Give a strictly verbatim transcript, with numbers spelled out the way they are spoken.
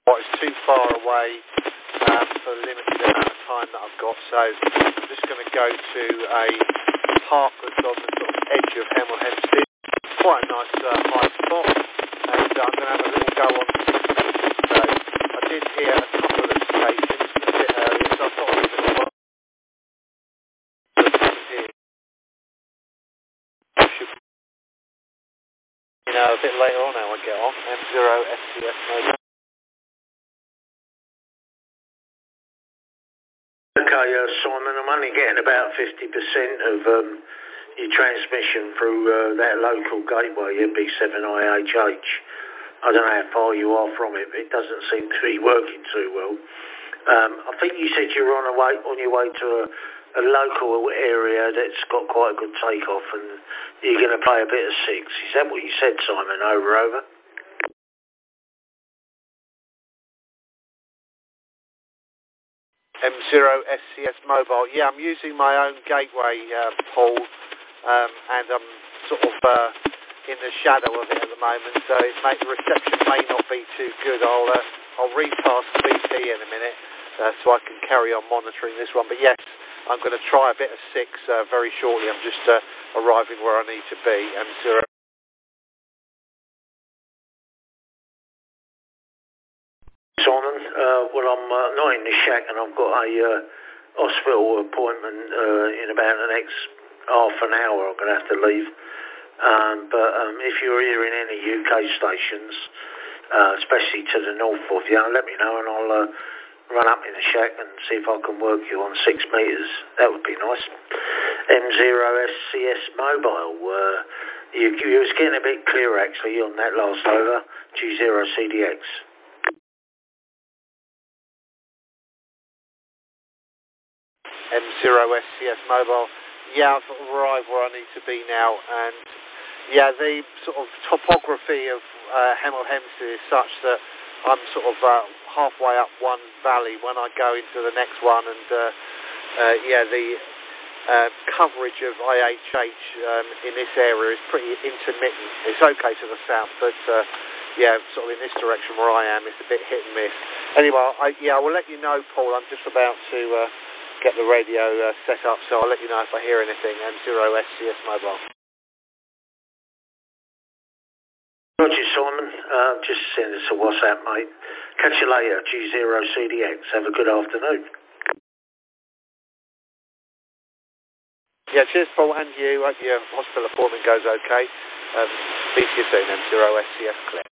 Well, it's too far away um, for the limited amount of time that I've got, so I'm just going to go to a park that's on the sort of edge of Hemel Hempstead. Quite a nice uh, high spot, and uh, I'm going to have a little go on six minutes. So I did hear a couple of stations a bit earlier, so I thought I'd give it a while. You know, a bit later on how I get on, M zero S C S mode. Okay, uh, Simon, I'm only getting about fifty percent of um, your transmission through uh, that local gateway, M B seven I H H. I don't know how far you are from it, but it doesn't seem to be working too well. Um, I think you said you were on, a way, on your way to a, a local area that's got quite a good takeoff, and you're going to play a bit of six. Is that what you said, Simon? Over, over? M zero S C S mobile. Yeah, I'm using my own gateway, uh, Paul, um, and I'm sort of uh, in the shadow of it at the moment, so it may, the reception may not be too good. I'll uh, I'll retask B T in a minute, uh, so I can carry on monitoring this one. But yes, I'm going to try a bit of six uh, very shortly. I'm just uh, arriving where I need to be. M zero. Simon, uh, well, I'm uh, not in the shack, and I've got a uh, hospital appointment uh, in about the next half an hour. I'm going to have to leave. Um, but um, if you're hearing any U K stations, uh, especially to the north of you, let me know, and I'll uh, run up in the shack and see if I can work you on six metres. That would be nice. M zero S C S mobile. Uh, you, you was getting a bit clearer, actually, on that last over. G zero C D X. M zero S C S mobile. Yeah, I've arrived where I need to be now, and yeah, the sort of topography of uh, Hemel Hempstead is such that I'm sort of uh, halfway up one valley when I go into the next one, and uh, uh, yeah, the uh, coverage of I H H um, in this area is pretty intermittent. It's okay to the south, but uh, yeah, sort of in this direction where I am, it's a bit hit and miss. Anyway, I, yeah, I will let you know, Paul. I'm just about to uh, get the radio uh, set up, so I'll let you know if I hear anything. M zero S C S mobile. Roger, Simon. Uh, just send us a WhatsApp, mate. Catch you later, G zero C D X. Have a good afternoon. Yeah, cheers, Paul, and you. Hope your hospital appointment goes okay. Um, speak to you soon, M zero S C S Clear.